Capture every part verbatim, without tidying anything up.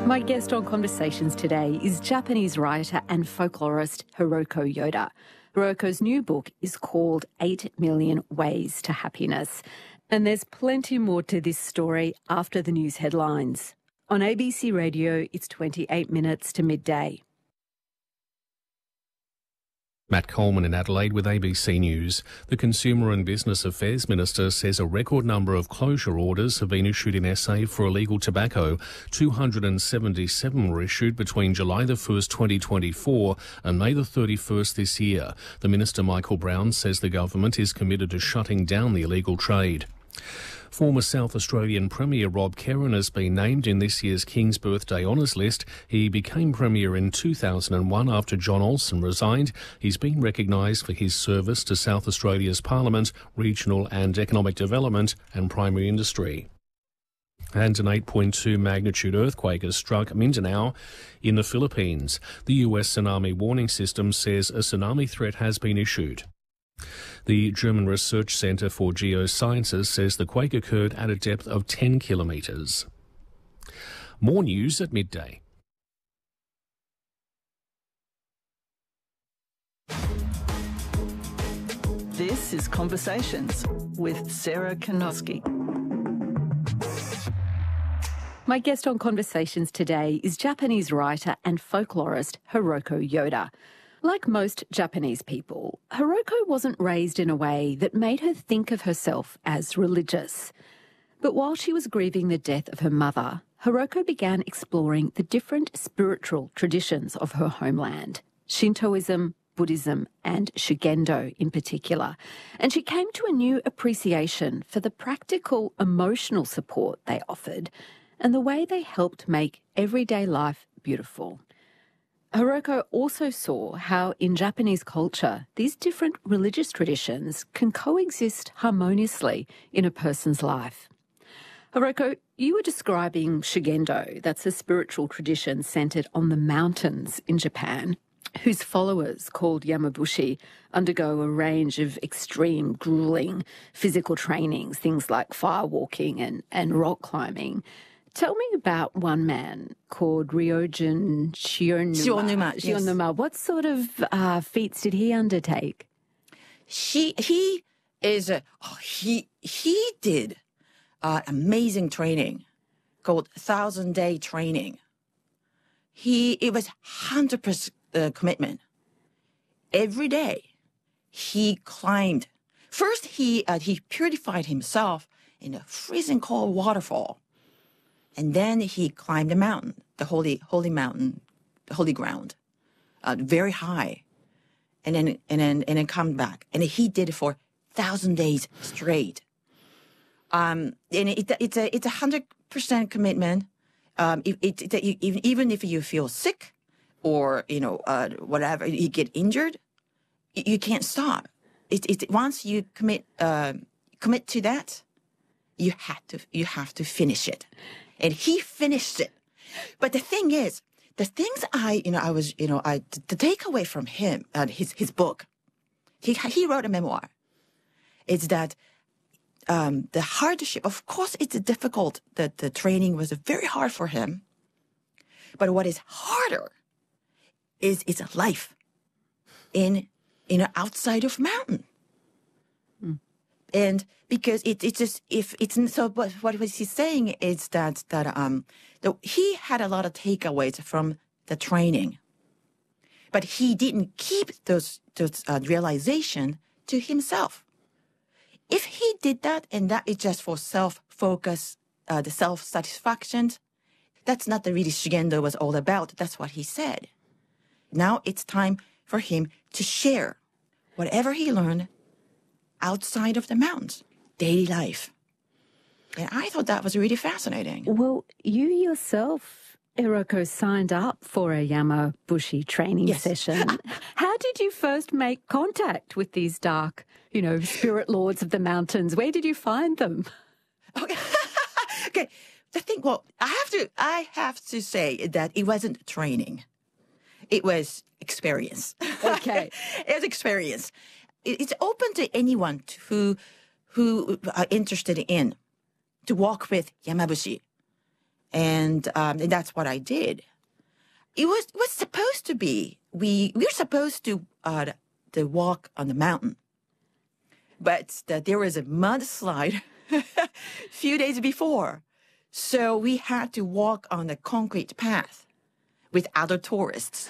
My guest on Conversations today is Japanese writer and folklorist Hiroko Yoda. Hiroko's new book is called Eight Million Ways to Happiness. And there's plenty more to this story after the news headlines. On A B C Radio, it's twenty-eight minutes to midday. Matt Coleman in Adelaide with A B C News. The Consumer and Business Affairs Minister says a record number of closure orders have been issued in S A for illegal tobacco. two hundred seventy-seven were issued between July the first, twenty twenty-four and May the thirty-first this year. The Minister, Michael Brown, says the government is committed to shutting down the illegal trade. Former South Australian Premier Rob Kerrin has been named in this year's King's Birthday Honours list. He became Premier in two thousand one after John Olsen resigned. He's been recognised for his service to South Australia's Parliament, regional and economic development and primary industry. And an eight point two magnitude earthquake has struck Mindanao in the Philippines. The U S Tsunami Warning System says a tsunami threat has been issued. The German Research Centre for Geosciences says the quake occurred at a depth of ten kilometres. More news at midday. This is Conversations with Sarah Kanoski. My guest on Conversations today is Japanese writer and folklorist Hiroko Yoda. Like most Japanese people, Hiroko wasn't raised in a way that made her think of herself as religious. But while she was grieving the death of her mother, Hiroko began exploring the different spiritual traditions of her homeland, Shintoism, Buddhism and Shugendo in particular, and she came to a new appreciation for the practical emotional support they offered and the way they helped make everyday life beautiful. Hiroko also saw how in Japanese culture these different religious traditions can coexist harmoniously in a person's life. Hiroko, you were describing Shugendo, that's a spiritual tradition centred on the mountains in Japan, whose followers, called Yamabushi, undergo a range of extreme, gruelling physical trainings, things like firewalking and, and rock climbing. Tell me about one man called Ryojin Shionuma. Shionuma, yes. Shionuma. What sort of uh, feats did he undertake? He he is a, oh, he he did uh, amazing training called thousand day training. He it was hundred percent uh, commitment. Every day he climbed. First he uh, he purified himself in a freezing cold waterfall. And then he climbed the mountain, the holy, holy mountain, the holy ground, uh, very high, and then and then and then come back. And he did it for thousand days straight. Um, and it, it's a it's a hundred percent commitment. Um, it, it, it, even even if you feel sick, or you know uh, whatever, you get injured, you, you can't stop. It, it once you commit uh, commit to that, you have to you have to finish it. And he finished it. But the thing is, the things I, you know, I was, you know, I, the takeaway from him, uh, his, his book, he, he wrote a memoir, is that um, the hardship, of course it's difficult, that the training was very hard for him. But what is harder is it's a life in, you know, outside of mountain. Mm. And because it, it's just, if it's, so what, what he's saying is that, that, um, the, he had a lot of takeaways from the training, but he didn't keep those, those, uh, realization to himself. If he did that, and that is just for self-focus, uh, the self-satisfaction, that's not the really Shugendo was all about. That's what he said. Now it's time for him to share whatever he learned outside of the mountains. Daily life. And I thought that was really fascinating. Well, you yourself, Hiroko, signed up for a Yamabushi training yes. session. How did you first make contact with these dark, you know, spirit lords of the mountains? Where did you find them? Okay. Okay. The thing, well, I have to, I have to say that it wasn't training. It was experience. Okay. It was experience. It's open to anyone who who are interested in to walk with Yamabushi. And, um, and that's what I did. It was it was supposed to be we we were supposed to uh to walk on the mountain, but uh, there was a mudslide a few days before, so we had to walk on a concrete path with other tourists.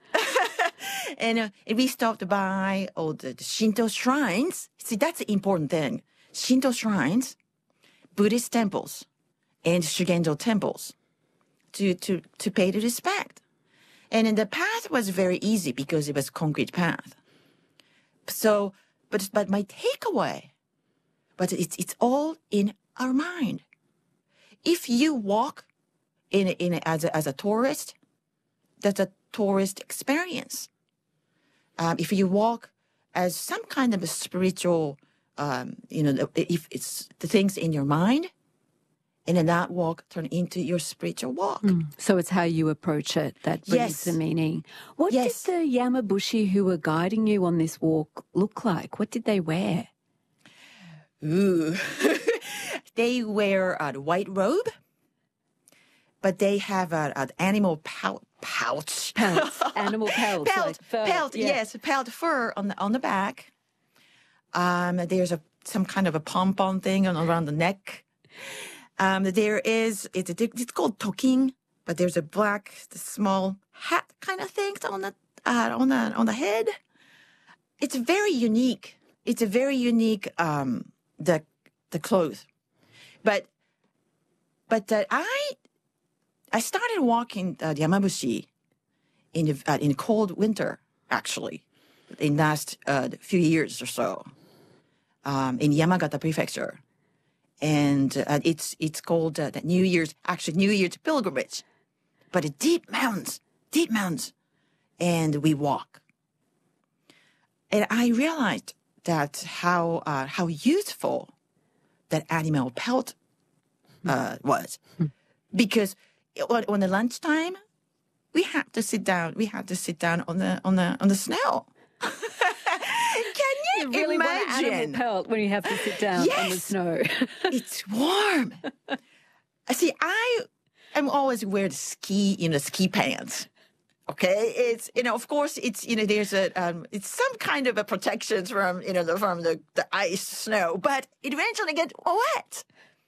and, uh, and we stopped by all the, the Shinto shrines. See, that's the important thing: Shinto shrines, Buddhist temples, and Shugendo temples to to to pay the respect. And then the path was very easy because it was concrete path. So, but but my takeaway, but it's it's all in our mind. If you walk in in as a, as a tourist, that's a tourist experience. Um, if you walk as some kind of a spiritual, um, you know, if it's the things in your mind, and then that walk turn into your spiritual walk. Mm. So it's how you approach it that brings Yes. the meaning. What Yes. did the Yamabushi who were guiding you on this walk look like? What did they wear? Ooh. They wear a white robe, but they have a- an animal pou- pouch. Pelts, animal pelts. Pelt, like fur. pelt, Yeah. yes, pelt fur on the on the back. Um, there's a some kind of a pom-pom thing on, around the neck. Um, there is it's a, it's called toking, but there's a black the small hat kind of thing on the uh, on the on the head. It's very unique. It's a very unique um, the the clothes, but but uh, I I started walking uh, the Yamabushi in the, uh, in cold winter actually in last uh, few years or so um, in Yamagata Prefecture. And uh, it's it's called uh, the New Year's, actually New Year's pilgrimage, but a deep mountains, deep mountains, and we walk. And I realized that how uh, how useful that animal pelt uh, was, because on, on the lunchtime we had to sit down. We had to sit down on the on the on the snow. Can you, You really want an imagine? animal pelt when you have to sit down on the Yes. snow. It's warm. See, I am always wear the ski, you know, ski pants. Okay, it's you know, of course, it's you know, there's a um, it's some kind of a protection from you know the, from the, the ice, snow, but it eventually gets wet.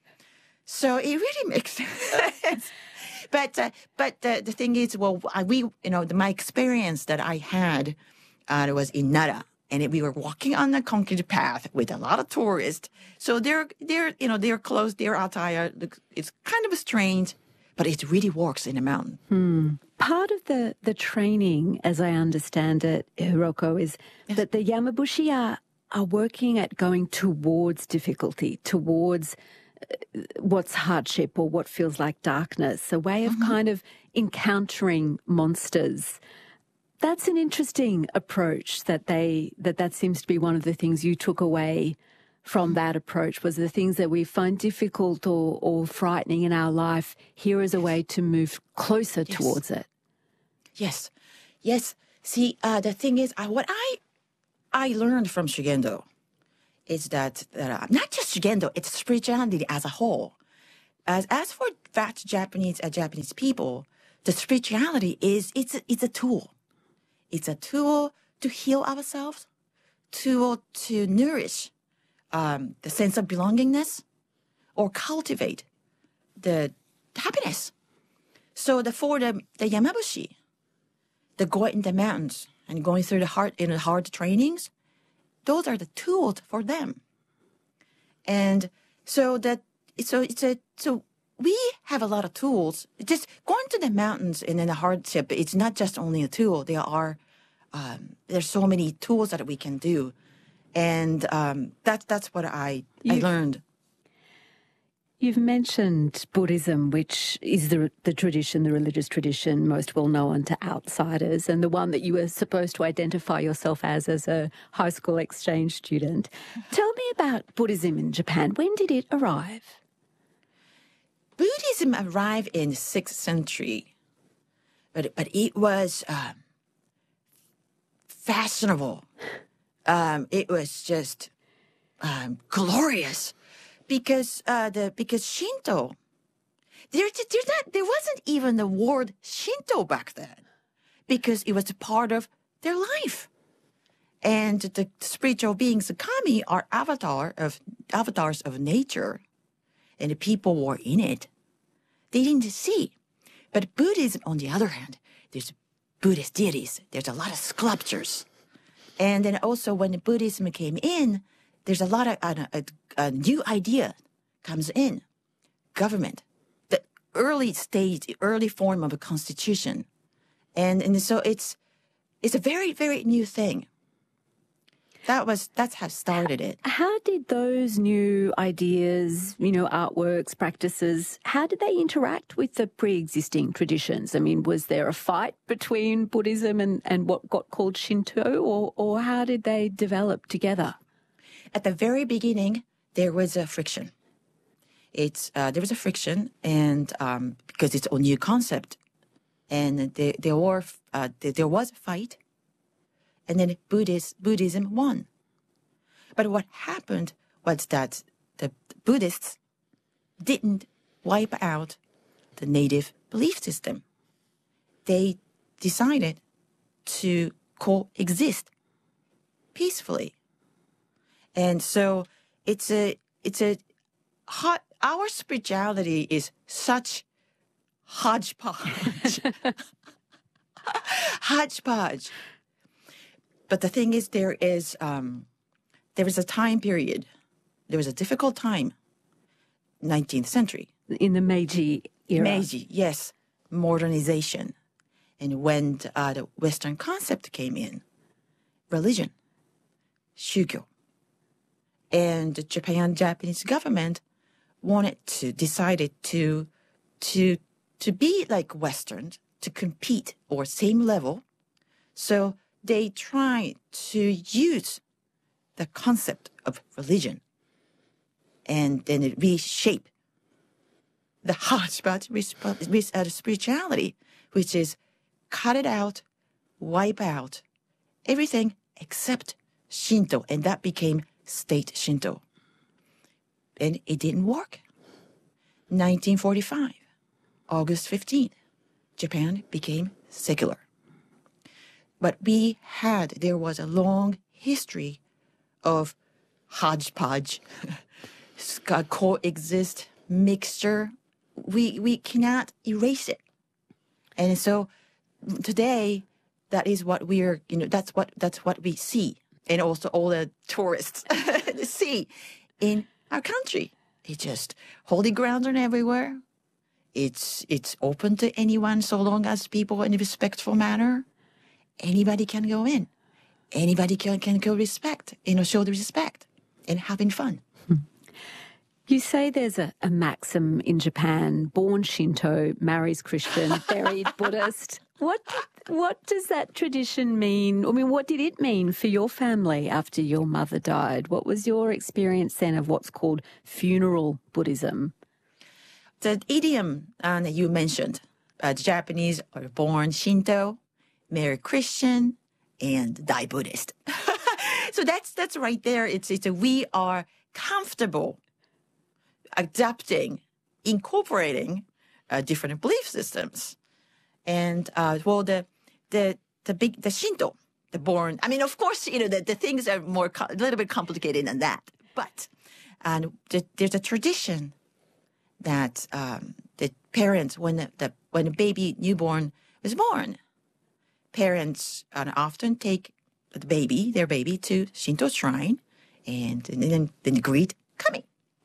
So it really makes sense. but uh, but uh, the thing is, well, I, we you know the, my experience that I had uh, was in Nara. And it, we were walking on the concrete path with a lot of tourists. So they're, they're, you know, their clothes, their attire, it's kind of strange, but it really works in the mountain. Hmm. Part of the, the training, as I understand it, Hiroko, is Yes. that the Yamabushi are, are working at going towards difficulty, towards uh, what's hardship or what feels like darkness, a way of Mm-hmm. kind of encountering monsters. That's an interesting approach that they that that seems to be one of the things you took away from that approach, was the things that we find difficult or, or frightening in our life. Here is a way to move closer Yes. towards it. Yes, yes. See, uh, the thing is, uh, what I I learned from Shugendo is that, that uh, not just Shugendo, it's spirituality as a whole. As as for fat Japanese uh, Japanese people, the spirituality is it's a, it's a tool. It's a tool to heal ourselves, tool to nourish um, the sense of belongingness, or cultivate the happiness. So the for the, the Yamabushi, the going in the mountains and going through the hard in the hard trainings, those are the tools for them. And so that so it's a so we have a lot of tools. Just going to the mountains and in the hardship, it's not just only a tool. There are um, there's so many tools that we can do, and um, that's that's what I I You- learned. You've mentioned Buddhism, which is the the tradition, the religious tradition most well known to outsiders, and the one that you were supposed to identify yourself as as a high school exchange student. Tell me about Buddhism in Japan. When did it arrive? Buddhism arrived in the sixth century, but but it was um, fashionable. Um, it was just um, glorious because uh, the because Shinto. there, there's not, there wasn't even the word Shinto back then because it was a part of their life. And the spiritual beings, the kami, are avatar of avatars of nature, and the people were in it. They didn't see. But Buddhism, on the other hand, there's Buddhist deities. There's a lot of sculptures. And then also when Buddhism came in, there's a lot of uh, a, a new idea comes in. Government, the early stage, early form of a constitution. And, and so it's it's a very, very new thing. That was, that's how started it. How did those new ideas, you know, artworks, practices, how did they interact with the pre-existing traditions? I mean, was there a fight between Buddhism and, and what got called Shinto, or, or how did they develop together? At the very beginning, there was a friction. It's, uh, there was a friction, and um, because it's a new concept, and there, there, were, uh, there, there was a fight. And then Buddhist, Buddhism won. But what happened was that the Buddhists didn't wipe out the native belief system. They decided to coexist peacefully. And so it's a, it's a, hot, our spirituality is such hodgepodge. Hodgepodge. But the thing is, there is um, there was a time period. There was a difficult time, nineteenth century. In the Meiji era. Meiji, yes, modernization. And when uh, the Western concept came in, religion, shugyo. And the Japan, Japanese government wanted to, decided to, to, to be like Western, to compete or same level. So they try to use the concept of religion and then reshape the hodgepodge uh, spirituality, which is cut it out, wipe out everything except Shinto, and that became state Shinto. And it didn't work. nineteen forty-five, August fifteenth, Japan became secular. But we had, there was a long history of hodgepodge, coexist, mixture. We, we cannot erase it. And so today, that is what we're, you know, that's what, that's what we see. And also all the tourists see in our country. It's just holy grounds are everywhere. It's, it's open to anyone so long as people in a respectful manner. Anybody can go in. Anybody can, can go respect, you know, show the respect and having fun. You say there's a, a maxim in Japan, born Shinto, marries Christian, buried Buddhist. What what does that tradition mean? I mean, what did it mean for your family after your mother died? What was your experience then of what's called funeral Buddhism? The idiom uh, that you mentioned, uh, the Japanese are born Shinto, marry Christian, and die Buddhist. So that's that's right there. It's it's a, we are comfortable adapting, incorporating uh, different belief systems, and uh, well, the the the big the Shinto, the born. I mean, of course, you know the, the things are more a little bit complicated than that, but and the, there's a tradition that um, the parents when the, the when the baby newborn is born. Parents uh, often take the baby, their baby, to Shinto shrine, and, and then then greet kami.